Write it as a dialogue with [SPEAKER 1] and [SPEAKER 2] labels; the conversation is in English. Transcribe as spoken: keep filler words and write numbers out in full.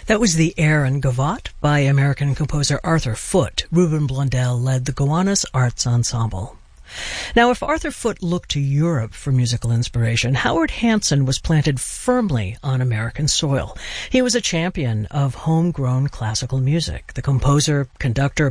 [SPEAKER 1] That was the Air and Gavotte by American composer Arthur Foote. Ruben Blundell led the Gowanus Arts Ensemble. Now, if Arthur Foote looked to Europe for musical inspiration, Howard Hanson was planted firmly on American soil. He was a champion of homegrown classical music. The composer, conductor,